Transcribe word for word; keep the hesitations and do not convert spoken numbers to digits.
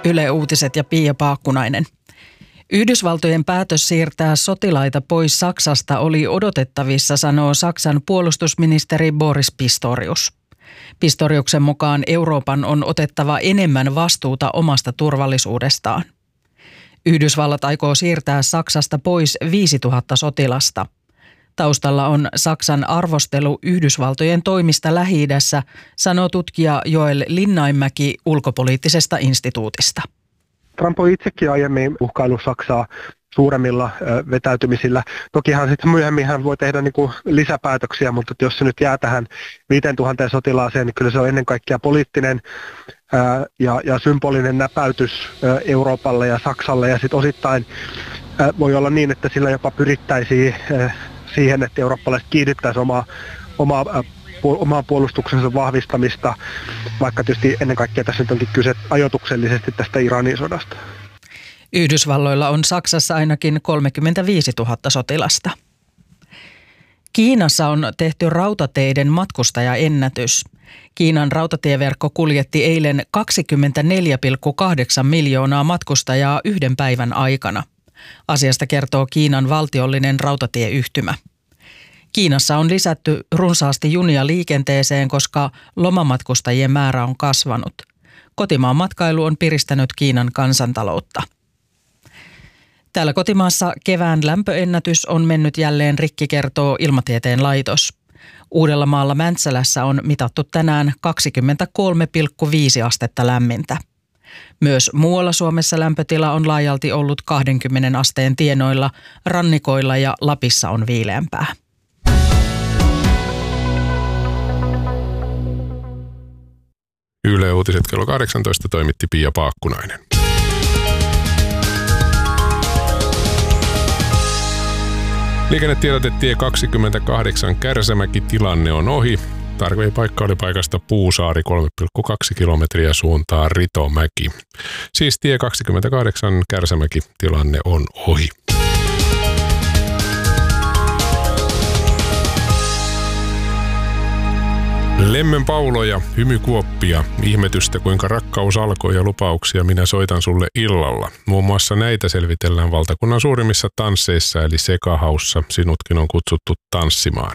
Yle Uutiset ja Pia Paakkunainen. Yhdysvaltojen päätös siirtää sotilaita pois Saksasta oli odotettavissa, sanoo Saksan puolustusministeri Boris Pistorius. Pistoriuksen mukaan Euroopan on otettava enemmän vastuuta omasta turvallisuudestaan. Yhdysvallat aikoo siirtää Saksasta pois viisituhatta sotilasta. Taustalla on Saksan arvostelu Yhdysvaltojen toimista Lähi-idässä, sanoo tutkija Joel Linnainmäki ulkopoliittisesta instituutista. Trump on itsekin aiemmin uhkaillut Saksaa suuremmilla vetäytymisillä. Tokihan sitten myöhemmin hän voi tehdä niin kuin lisäpäätöksiä, mutta jos se nyt jää tähän viisituhatta sotilaaseen, niin kyllä se on ennen kaikkea poliittinen ää, ja, ja symbolinen näpäytys ää, Euroopalle ja Saksalle. Ja sitten osittain ää, voi olla niin, että sillä jopa pyrittäisiin ää, siihen, että eurooppalaiset kiihdyttäisiin omaa, omaa, ää, omaa puolustuksensa vahvistamista, vaikka tietysti ennen kaikkea tässä nyt onkin kyse ajoituksellisesti tästä Iranin sodasta. Yhdysvalloilla on Saksassa ainakin kolmekymmentäviisituhatta sotilasta. Kiinassa on tehty rautateiden matkustajaennätys. Kiinan rautatieverkko kuljetti eilen kaksikymmentäneljä pilkku kahdeksan miljoonaa matkustajaa yhden päivän aikana. Asiasta kertoo Kiinan valtiollinen rautatieyhtymä. Kiinassa on lisätty runsaasti junia liikenteeseen, koska lomamatkustajien määrä on kasvanut. Kotimaan matkailu on piristänyt Kiinan kansantaloutta. Täällä kotimaassa kevään lämpöennätys on mennyt jälleen rikki, kertoo Ilmatieteen laitos. Uudellamaalla Mäntsälässä on mitattu tänään kaksikymmentäkolme pilkku viisi astetta lämmintä. Myös muualla Suomessa lämpötila on laajalti ollut kaksikymmentä asteen tienoilla, rannikoilla ja Lapissa on viileämpää. Yle Uutiset kello kahdeksantoista toimitti Pia Paakkunainen. Liikennetiedote tie kaksikymmentäkahdeksan Kärsämäki, tilanne on ohi. Tarkempi paikka oli paikasta Puusaari, kolme pilkku kaksi kilometriä suuntaan Ritomäki. Siis tie kaksikymmentäkahdeksan Kärsämäki, tilanne on ohi. Lemmen pauloja, hymykuoppia, ihmetystä kuinka rakkaus alkoi ja lupauksia minä soitan sulle illalla. Muun muassa näitä selvitellään valtakunnan suurimmissa tansseissa eli Sekahaussa. Sinutkin on kutsuttu tanssimaan.